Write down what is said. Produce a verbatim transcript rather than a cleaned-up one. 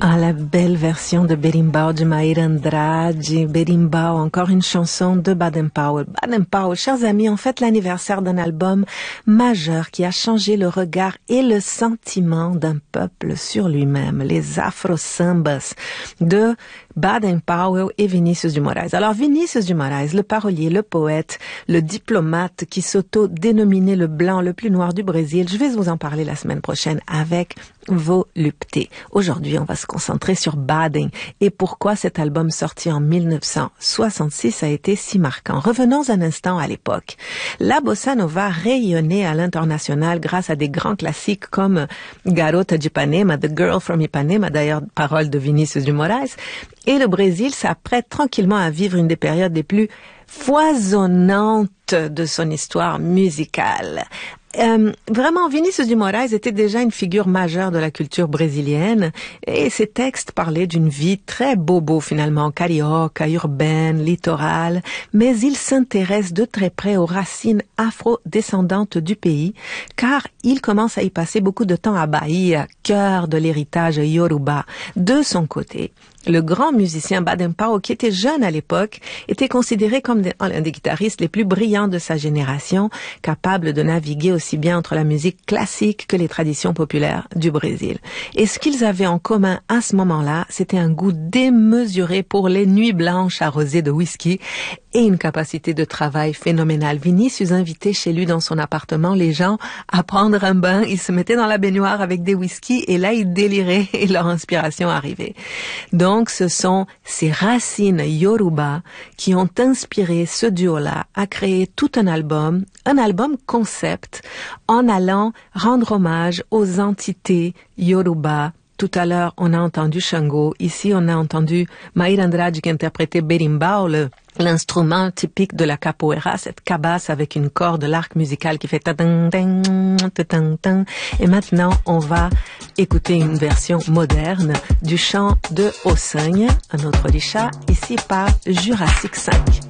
Ah, la belle version de Berimbau de Maíra Andrade. Berimbau, encore une chanson de Baden Powell. Baden Powell, chers amis, on fête l'anniversaire d'un album majeur qui a changé le regard et le sentiment d'un peuple sur lui-même, les Afro Sambas de Baden Powell et Vinicius de Moraes. Alors Vinicius de Moraes, le parolier, le poète, le diplomate qui s'auto-dénominait le blanc le plus noir du Brésil, je vais vous en parler la semaine prochaine avec Volupté. Aujourd'hui, on va se concentrer sur Baden et pourquoi cet album sorti en dix-neuf cent soixante-six a été si marquant. Revenons un instant à l'époque. La bossa nova rayonnait à l'international grâce à des grands classiques comme Garota de Ipanema, The Girl from Ipanema, d'ailleurs parole de Vinicius de Moraes. Et le Brésil s'apprête tranquillement à vivre une des périodes les plus foisonnantes de son histoire musicale. Euh, vraiment, Vinicius de Moraes était déjà une figure majeure de la culture brésilienne et ses textes parlaient d'une vie très bobo finalement, carioca, urbaine, littorale, mais il s'intéresse de très près aux racines afro-descendantes du pays car il commence à y passer beaucoup de temps à Bahia, cœur de l'héritage Yoruba. De son côté, le grand musicien Baden Powell, qui était jeune à l'époque, était considéré comme un des guitaristes les plus brillants de sa génération, capable de naviguer aussi bien entre la musique classique que les traditions populaires du Brésil. Et ce qu'ils avaient en commun à ce moment-là, c'était un goût démesuré pour les nuits blanches arrosées de whisky et une capacité de travail phénoménale. Vinicius invitait chez lui dans son appartement les gens à prendre un bain, ils se mettaient dans la baignoire avec des whisky et là ils déliraient et leur inspiration arrivait. Donc ce sont ces racines Yoruba qui ont inspiré ce duo-là à créer tout un album, un album concept en allant rendre hommage aux entités Yoruba. Tout à l'heure, on a entendu Shango. Ici, on a entendu Maíra Andrade qui interprétait Berimbau, le, l'instrument typique de la capoeira, cette cabasse avec une corde, l'arc musical qui fait ta-ding, ding, ta-ding, ding. Et maintenant, on va écouter une version moderne du chant de Ossanha, un autre Richard, ici par Jurassic cinq.